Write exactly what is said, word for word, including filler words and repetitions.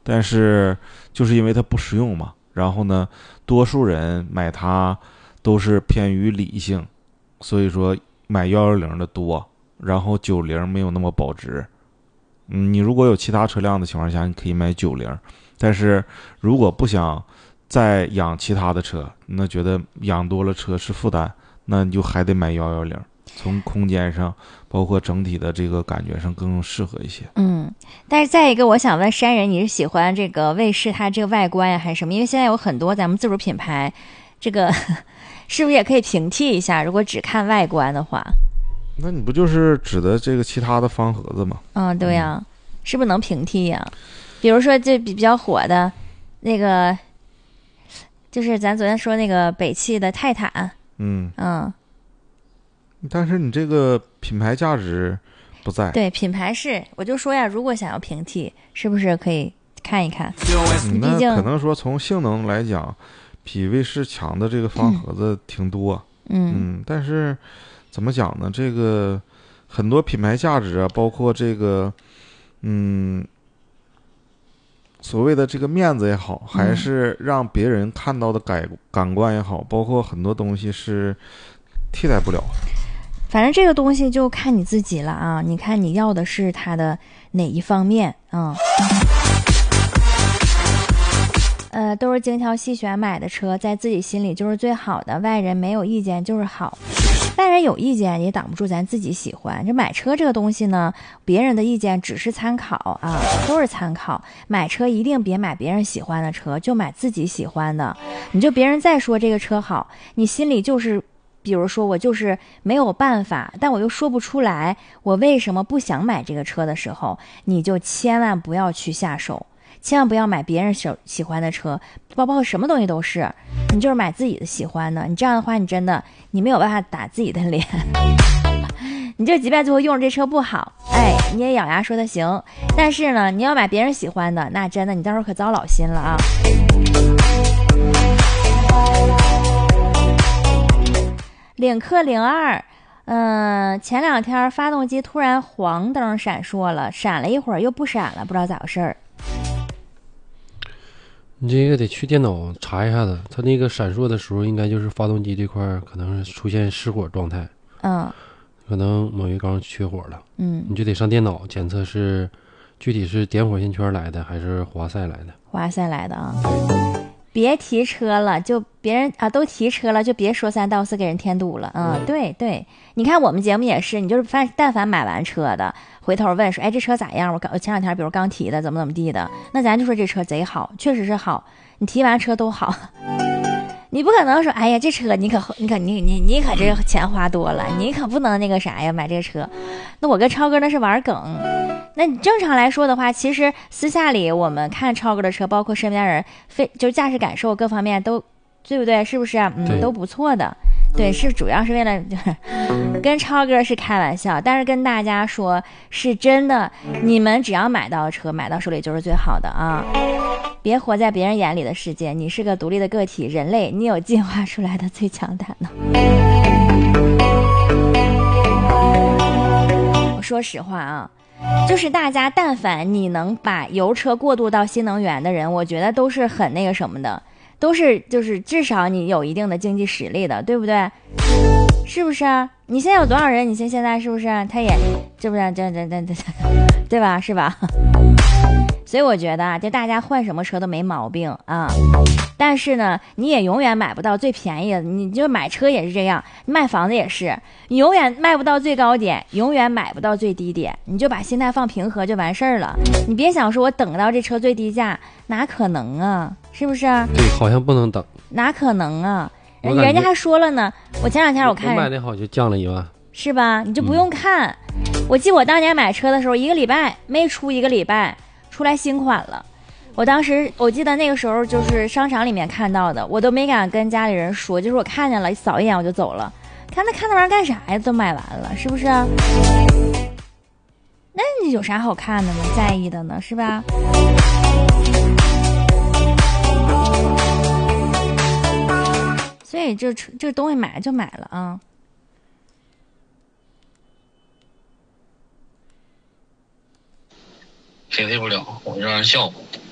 但是就是因为它不实用嘛，然后呢，多数人买它都是偏于理性，所以说买幺幺零的多，然后九零没有那么保值。嗯，你如果有其他车辆的情况下，你可以买九零，但是如果不想再养其他的车，那觉得养多了车是负担，那你就还得买幺幺零，从空间上包括整体的这个感觉上更适合一些。 嗯，但是再一个，我想问山人，你是喜欢这个卫士它这个外观呀，还是什么？因为现在有很多咱们自主品牌，这个是不是也可以平替一下？如果只看外观的话， 那你不就是指的这个其他的方盒子吗？ 嗯，对呀、嗯，是不是能平替呀？比如说这比比较火的那个，就是咱昨天说那个北汽的泰坦， 嗯嗯， 但是你这个品牌价值不在。 对，品牌是，我就说呀，如果想要平替，是不是可以看一看？ 嗯、那可能说从性能来讲，比卫士强的这个方盒子挺多。 嗯嗯，但是怎么讲呢？这个很多品牌价值啊，包括这个嗯。所谓的这个面子也好，还是让别人看到的感感官也好，包括很多东西是替代不了。 反正这个东西就看你自己了啊！你看你要的是它的哪一方面啊？呃，都是精挑细选买的车，在自己心里就是最好的，外人没有意见就是好。外人有意见也挡不住咱自己喜欢。这买车这个东西呢，别人的意见只是参考啊，都是参考。买车一定别买别人喜欢的车，就买自己喜欢的。你就别人再说这个车好，你心里就是比如说我就是没有办法，但我又说不出来我为什么不想买这个车的时候，你就千万不要去下手，千万不要买别人喜欢的车，包括什么东西都是，你就是买自己的喜欢的。你这样的话，你真的你没有办法打自己的脸，你就即便最后用这车不好，哎，你也咬牙说它行。但是呢，你要买别人喜欢的，那真的你到时候可糟老心了啊。领克零二，嗯，前两天发动机突然黄灯闪烁了，闪了一会儿又不闪了，不知道咋回事儿。 你这个得去电脑查一下子，它那个闪烁的时候，应该就是发动机这块可能是出现失火状态， 嗯， 可能某一缸缺火了， 嗯， 你就得上电脑检测是具体是点火线圈来的还是活塞来的。 活塞来的啊。别提车了，就别人啊都提车了，就别说三道四给人添堵了。嗯，嗯对对，你看我们节目也是，你就是凡但凡买完车的，回头问说，哎，这车咋样？我刚前两天比如刚提的，怎么怎么地的，那咱就说这车贼好，确实是好。你提完车都好，你不可能说，哎呀，这车你可你可你你你可这钱花多了，你可不能那个啥呀，买这个车。那我跟超哥那是玩梗。那你正常来说的话，其实私下里我们看超哥的车，包括身边人，非就驾驶感受各方面都，对不对？是不是啊？嗯，都不错的。对，是主要是为了跟超哥是开玩笑，但是跟大家说是真的，你们只要买到车，买到手里就是最好的啊！别活在别人眼里的世界，你是个独立的个体，人类，你有进化出来的最强大脑。我说实话啊。就是大家但凡你能把油车过渡到新能源的人，我觉得都是很那个什么的，都是就是至少你有一定的经济实力的，对不对？是不是啊？你现在有多少人？你现现在是不是他也是不是这这这这对吧？是吧？所以我觉得啊，就大家换什么车都没毛病啊，但是呢，你也永远买不到最便宜的。你就买车也是这样，卖房子也是，你永远卖不到最高点，永远买不到最低点。你就把心态放平和就完事儿了。你别想说我等到这车最低价，哪可能啊？是不是？ 对，好像不能等。 哪可能啊？人人家还说了呢，我前两天我看我买的好就降了一万， 是吧？你就不用看。嗯、我记得我当年买车的时候，一个礼拜没出一个礼拜。出来新款了，我当时我记得那个时候就是商场里面看到的，我都没敢跟家里人说，就是我看见了，扫一眼我就走了。看那看那玩意儿干啥呀？都买完了，是不是？那你有啥好看的呢？在意的呢，是吧？所以这这东西买就买了啊。 平替不了，我就让人笑话。